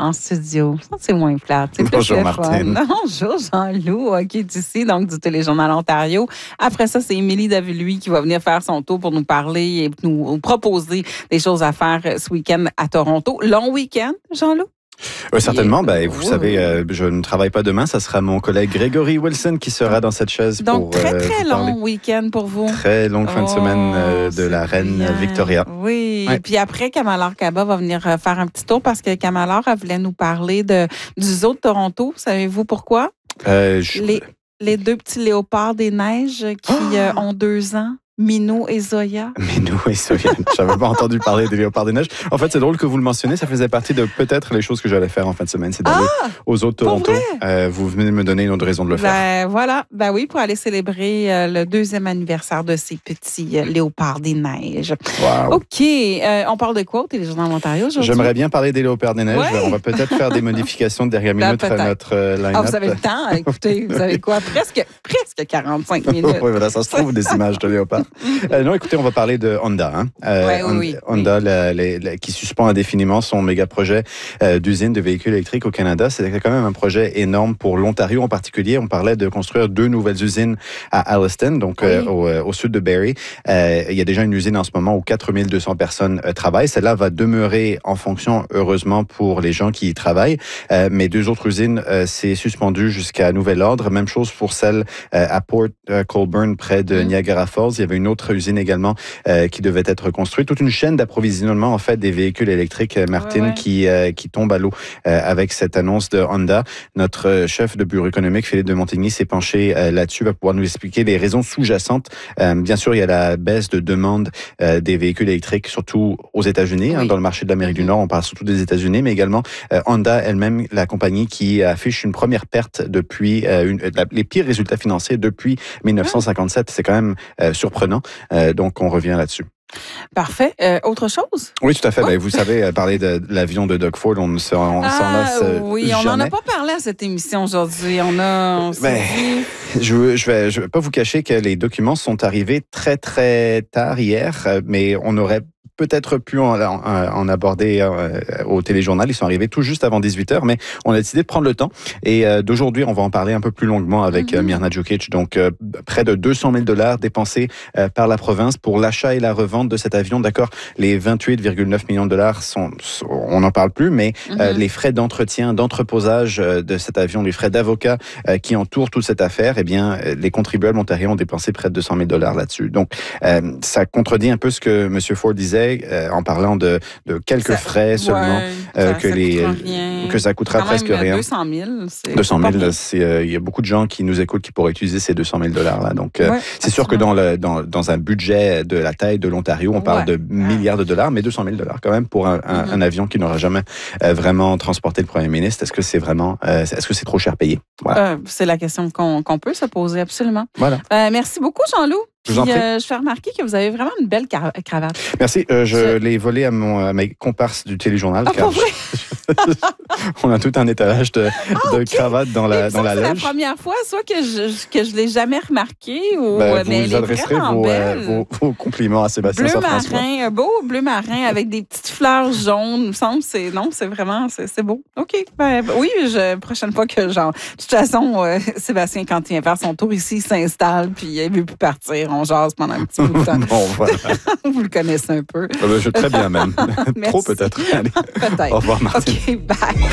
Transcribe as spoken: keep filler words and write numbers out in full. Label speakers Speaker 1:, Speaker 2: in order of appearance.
Speaker 1: en studio. Ça, c'est moins plate. C'est
Speaker 2: Bonjour, Martine.
Speaker 1: Bonjour, Jean-Loup, qui est ici, donc du Téléjournal Ontario. Après ça, c'est Émilie Daviluy qui va venir faire son tour pour nous parler et nous proposer des choses à faire ce week-end à Toronto. Long week-end, Jean-Loup?
Speaker 2: Oui, certainement.
Speaker 1: Et,
Speaker 2: ben, vous
Speaker 1: oui,
Speaker 2: savez,
Speaker 1: oui.
Speaker 2: euh, je ne travaille pas demain. Ça sera mon collègue Grégory Wilson qui sera dans cette chaise
Speaker 1: donc,
Speaker 2: pour
Speaker 1: très,
Speaker 2: euh,
Speaker 1: très
Speaker 2: vous
Speaker 1: long
Speaker 2: parler.
Speaker 1: week-end pour vous.
Speaker 2: Très longue fin de semaine euh, de
Speaker 1: Oh,
Speaker 2: la reine
Speaker 1: bien.
Speaker 2: Victoria.
Speaker 1: Oui.
Speaker 2: Ouais.
Speaker 1: Puis après, Kamala Kaba va venir faire un petit tour parce que Kamala elle voulait nous parler de, du zoo de Toronto. Savez-vous pourquoi?
Speaker 2: Euh, je...
Speaker 1: Les, les deux petits léopards des neiges qui
Speaker 2: Oh!
Speaker 1: euh, ont deux ans. Minou et Zoya.
Speaker 2: Minou et Zoya. J'avais pas entendu parler des léopards des neiges. En fait, c'est drôle que vous le mentionnez. Ça faisait partie de peut-être les choses que j'allais faire en fin de semaine. C'est d'aller
Speaker 1: Ah,
Speaker 2: aux zoo de Toronto. Euh, vous venez de me donner une autre raison de le faire.
Speaker 1: Ben voilà, ben oui, pour aller célébrer euh, le deuxième anniversaire de ces petits euh, léopards des neiges.
Speaker 2: Wow.
Speaker 1: OK, euh, on parle de quoi au Téléjournal Ontario aujourd'hui?
Speaker 2: J'aimerais bien parler des léopards des neiges.
Speaker 1: Ouais.
Speaker 2: On va peut-être faire des modifications de dernière
Speaker 1: Ben,
Speaker 2: minute à
Speaker 1: peut-être.
Speaker 2: notre euh, line-up.
Speaker 1: Ah, vous avez le temps, écoutez, vous avez quoi? Presque, presque quarante-cinq minutes.
Speaker 2: Oui, voilà, ça se trouve des images de léopards. Euh, non, écoutez, on va parler de Honda. Hein. Euh,
Speaker 1: Ouais, oui, oui,
Speaker 2: Honda, la, la, la, qui suspend indéfiniment son méga projet euh, d'usine de véhicules électriques au Canada. C'est quand même un projet énorme pour l'Ontario en particulier. On parlait de construire deux nouvelles usines à Alliston, donc
Speaker 1: oui.
Speaker 2: euh, au, au sud de Barrie. Euh, il y a déjà une usine en ce moment où quatre mille deux cents personnes euh, travaillent. Celle-là va demeurer en fonction, heureusement, pour les gens qui y travaillent. Euh, mais deux autres usines, euh, c'est suspendu jusqu'à nouvel ordre. Même chose pour celle euh, à Port euh, Colborne, près de mm. Niagara Falls. Il y avait une autre usine également euh, qui devait être construite. Toute une chaîne d'approvisionnement, en fait, des véhicules électriques, euh, Martine, ouais, ouais. qui euh, qui tombe à l'eau euh, avec cette annonce de Honda. Notre euh, chef de bureau économique, Philippe de Montigny, s'est penché euh, là-dessus, va pouvoir nous expliquer les raisons sous-jacentes. Euh, bien sûr, il y a la baisse de demande euh, des véhicules électriques, surtout aux États-Unis, oui. hein, dans le marché de l'Amérique du Nord. On parle surtout des États-Unis, mais également euh, Honda elle-même, la compagnie qui affiche une première perte depuis euh, une, la, les pires résultats financiers depuis dix-neuf cent cinquante-sept. C'est quand même euh, surprenant. Euh, donc, on revient là-dessus.
Speaker 1: Parfait. Euh, autre chose?
Speaker 2: Oui, tout à fait.
Speaker 1: Oh.
Speaker 2: Ben, vous savez, parler de, de l'avion de Doug Ford, on ne s'en
Speaker 1: ah,
Speaker 2: lasse euh,
Speaker 1: oui, on n'en a pas parlé à cette émission aujourd'hui. On a... On
Speaker 2: ben, je je vais, je vais pas vous cacher que les documents sont arrivés très, très tard hier, mais on aurait peut-être pu en, en, en aborder euh, au téléjournal. Ils sont arrivés tout juste avant dix-huit heures, mais on a décidé de prendre le temps. Et euh, d'aujourd'hui, on va en parler un peu plus longuement avec mm-hmm. euh, Mirna Djukic. Donc, euh, près de deux cent mille dollars dépensés euh, par la province pour l'achat et la revente de cet avion. D'accord, les vingt-huit virgule neuf millions de dollars, sont, sont, on n'en parle plus, mais mm-hmm. euh, les frais d'entretien, d'entreposage euh, de cet avion, les frais d'avocat euh, qui entourent toute cette affaire, eh bien, euh, les contribuables ontariens ont dépensé près de deux cent mille dollars là-dessus. Donc, euh, ça contredit un peu ce que M. Ford disait Euh, en parlant de, de quelques ça, frais seulement,
Speaker 1: ouais,
Speaker 2: euh,
Speaker 1: ça,
Speaker 2: que,
Speaker 1: ça
Speaker 2: les, que ça coûtera
Speaker 1: quand
Speaker 2: presque
Speaker 1: même
Speaker 2: rien.
Speaker 1: deux cent mille.
Speaker 2: deux cent mille, il euh, y a beaucoup de gens qui nous écoutent qui pourraient utiliser ces deux cent mille dollars-là. Donc, euh,
Speaker 1: ouais,
Speaker 2: c'est sûr que dans, le, dans, dans un budget de la taille de l'Ontario, on parle
Speaker 1: ouais.
Speaker 2: de milliards de dollars, mais deux cent mille dollars quand même pour un, un, mm-hmm. un avion qui n'aura jamais euh, vraiment transporté le premier ministre. Est-ce que c'est vraiment, euh, est-ce que c'est trop cher payé?
Speaker 1: Voilà. Euh, c'est la question qu'on, qu'on peut se poser, absolument.
Speaker 2: Voilà.
Speaker 1: Euh, merci beaucoup, Jean-Loup.
Speaker 2: Je vous en prie.
Speaker 1: Euh, je fais remarquer que vous avez vraiment une belle car- cravate.
Speaker 2: Merci. Euh, je, je l'ai volée à, mon, à mes comparses du téléjournal.
Speaker 1: Ah,
Speaker 2: car
Speaker 1: pour vrai?
Speaker 2: On a tout un étalage de, ah, de okay. cravates dans la, dans la loge.
Speaker 1: C'est la première fois, soit que je que je l'ai jamais remarqué, ou
Speaker 2: ben,
Speaker 1: mais
Speaker 2: vous
Speaker 1: elle
Speaker 2: adresserez
Speaker 1: est vraiment
Speaker 2: vos,
Speaker 1: belle.
Speaker 2: Euh, vos, vos compliments à Sébastien
Speaker 1: Bleu
Speaker 2: Saint-François.
Speaker 1: marin, un beau bleu marin avec des petites fleurs jaunes. Il me semble c'est non, c'est vraiment c'est, c'est beau. Ok, ben, oui, je, prochaine fois que genre, de toute façon, euh, Sébastien quand il vient faire son tour ici, il s'installe puis il veut plus partir. On jase pendant un petit bout de temps.
Speaker 2: Bon, voilà.
Speaker 1: Vous le connaissez un peu.
Speaker 2: Je très bien même. Trop peut-être. Allez.
Speaker 1: Peut-être.
Speaker 2: Au revoir, Martine.
Speaker 1: Ok, bye.